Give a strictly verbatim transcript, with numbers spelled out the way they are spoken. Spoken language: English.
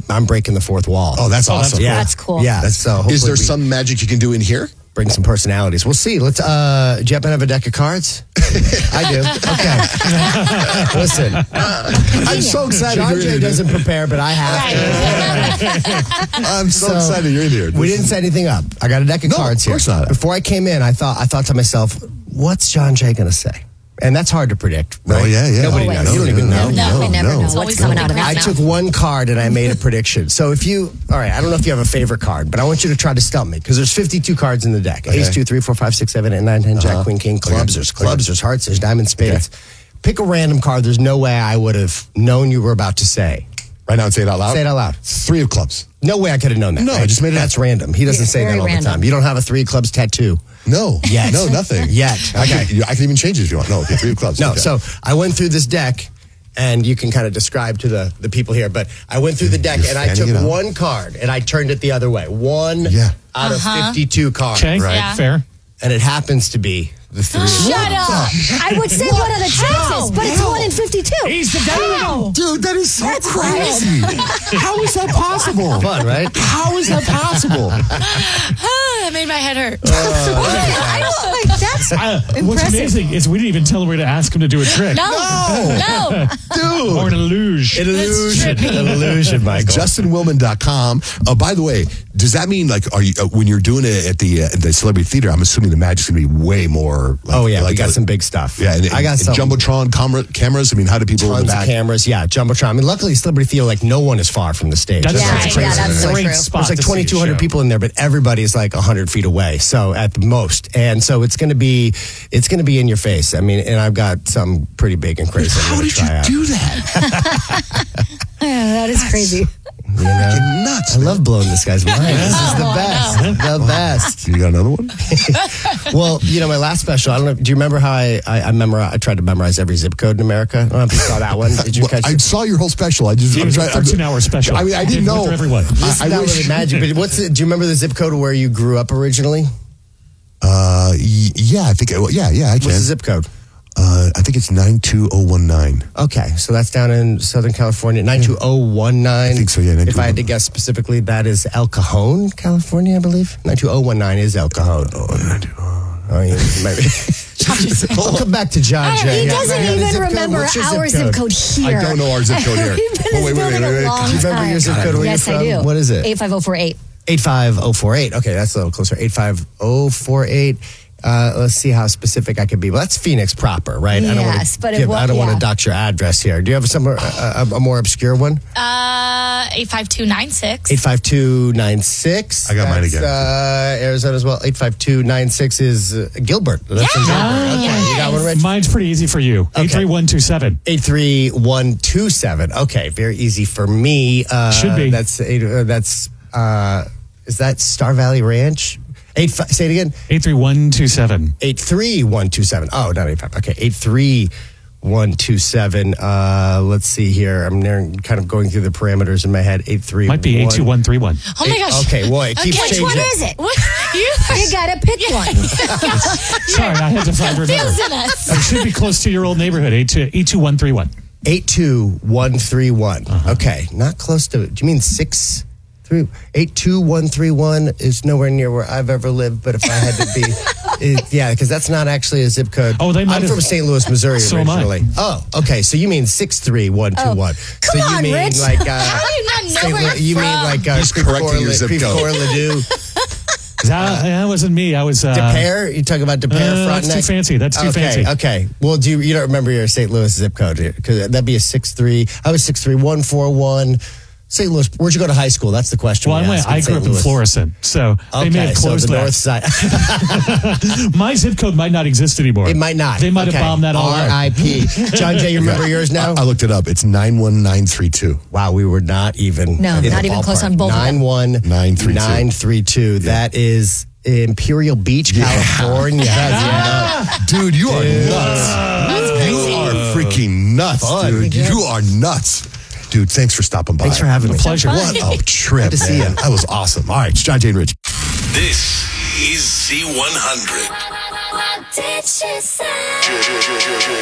I'm I'm breaking the fourth wall. Oh, that's awesome. Yeah, That's cool. Yeah. That's, so is there we some magic you can do in here? bring some personalities? We'll see. Let's. Uh, do you happen to have a deck of cards? I do. Okay. Listen, I'm so excited. John you're in Jay here. doesn't prepare, but I have to. I'm so, So, excited you're in here. We didn't set anything up. I got a deck of No, cards of course here. not. Before I came in, I thought I thought to myself, "What's John Jay going to say?" And that's hard to predict. Right? Oh, yeah, yeah. Nobody Always. knows. You don't even know. No, we never know no. what's always coming out of something his I mouth. took one card and I made a prediction. So if you, all right, I don't know if you have a favorite card, but I want you to try to stump me because there's fifty-two cards in the deck. Okay. Ace, two, three, four, five, six, seven, eight, nine, ten, jack, Uh-huh. queen, king, clubs. Okay. There's clubs, Okay. there's hearts, there's diamonds, spades. Pick a random card. There's no way I would have known you were about to say. Right now, say it out loud. Say it out loud. Three of clubs. No way I could have known that. No, right? I just made it That's up. random. He doesn't It's say that very all random. the time. You don't have a three of clubs tattoo. No. Yet. No, nothing. Yet. Okay. Okay. I can even change it if you want. No, okay, three of clubs. No, Okay. so I went through this deck, and you can kind of describe to the, the people here, but I went through the deck, You're and I fanning took it out. one card, and I turned it the other way. One Yeah. out of Uh-huh. fifty-two cards. Okay, Right. Yeah. fair. And it happens to be the three. Shut up. I would say one of the chances, but it's one in fifty-two. He's the guy. Dude, that is so That's crazy. How is that possible? Fun, right? How is that possible? That made my head hurt. I don't like that's Uh, what's impressive. amazing is we didn't even tell him we were to ask him to do a trick. No. No. Dude. Or an illusion. An illusion. trippy. An illusion, Michael. Justin Willman dot com. Uh, by the way, does that mean like are you uh, when you're doing it at the uh, the Celebrity Theater? I'm assuming the magic's gonna be way more. Like, Oh, yeah, like we got uh, some big stuff. Yeah, and, I got and some. jumbotron camera, cameras. I mean, how do people in Tons the of back? cameras. Yeah, Jumbotron. I mean, luckily, Celebrity Theater, like, no one is far from the stage. That's, Yeah, that's yeah, crazy. that's so Great true. spot There's like to see a twenty-two hundred show. people in there, but everybody's like one hundred feet away. So at the most, and so it's going to be, it's going to be in your face. I mean, and I've got some pretty big and crazy. I'm How gonna did you try out. do that? Yeah, that is crazy. You know? Freaking nuts. I love blowing this guy's mind. This is the Oh, I best, the best. You got another one? Well, you know, my last special. I don't know. Do you remember how I I, I memorize? I tried to memorize every zip code in America. I don't know if you saw that one. Did you Well, catch I it? saw your whole special. I just It I'm was a trying- I'm- thirteen-hour special. I mean, I didn't It went know. through everyone. It's I, I not wish. really magic, but what's the, do you remember the zip code of where you grew up originally? Uh, y- yeah, I think. Well, yeah, yeah, I What's can. the zip code? Uh, I think it's nine two zero one nine. Okay, so that's down in Southern California, nine two zero one nine. I think so, yeah, If I had to guess specifically, that is El Cajon, California, I believe. nine two zero one nine is El Cajon. Oh, nine two oh. Oh, yeah, maybe. We'll come back to John Jay. He Yeah, doesn't right, the even zip code. remember What's your our zip code here. I don't know our zip code here. We've been Oh, in wait, this wait, building wait, wait, a wait. long Do you remember time. your zip code? Where Yes, you're I from? do. What is it? eight five zero four eight. eight five zero four eight. Okay, that's a little closer. eight five zero four eight. Uh, let's see how specific I can be. Well, that's Phoenix proper, right? I don't Yes, want but to it give, wa- I don't want yeah. to dox your address here. Do you have some, uh, a, a more obscure one? Uh, eight five two nine six. eight five two nine six. I got mine again. Uh, Arizona as well. eight five two nine six is uh, Gilbert. That's in Yeah. Gilbert. Okay, you got one, Rich? Mine's pretty easy for you. Okay. eight three one two seven. eight three one two seven. Okay, very easy for me. Uh, Should be. That's, eight, uh, that's uh, is that Star Valley Ranch? Eight, five, say it again. eight three one two seven. eight three one two seven. Oh, not eight five. Okay, eight three one two seven. Uh, let's see here. I'm there, kind of going through the parameters in my head. eight three. Might be eight two one three one. Oh my gosh. Okay, boy, it keeps Okay. changing. Which one is it? What? You, You gotta pick one. Sorry, I had to find remember. confusing us. It should be close to your old neighborhood. eight two one three one. eight two one three one. Uh-huh. Okay, not close to. Do you mean six? Three, eight two one three one is nowhere near where I've ever lived. But if I had to be, it, yeah, because that's not actually a zip code. Oh, they might I'm have- from Saint Louis, Missouri So am I. originally. Oh, okay. So you mean six three one two one? Oh, So come you on, mean Rich. like uh, How do you not know Saint where Louis- you're you from? mean like uh, He's Creve correcting Coeur- your zip Creve code. Coeur Ladue? That, that wasn't me. I was. Uh, DePere? You talking about DePere Uh, Frontenac? that's too fancy. That's too okay, fancy. Okay. Well, do you, you don't remember your Saint Louis zip code? Because that'd be a six three. I was six three one four one. Saint Louis. Where'd you go to high school? That's the question. Well, we I, went, ask in I grew Saint up in Louis. Florissant, so they may Okay, have so closed the that. north side. My zip code might not exist anymore. It might not. They might Okay. have bombed that all R out. I P John Jay, you remember yours now? I looked it up. It's nine one nine three two. Wow, we were not even. No, in not the even close ballpark. on both of them. Nine one Nine three two. nine three two. That is Imperial Beach, California. Yeah. Dude, you are Dude. nuts. That's You crazy. are freaking nuts, Fun. dude. You are nuts. Dude, thanks for stopping by. Thanks for having me. Pleasure. What a trip, Good to see man. you. That was awesome. All right, it's John Jay and Rich. This is Z one hundred. What did she say?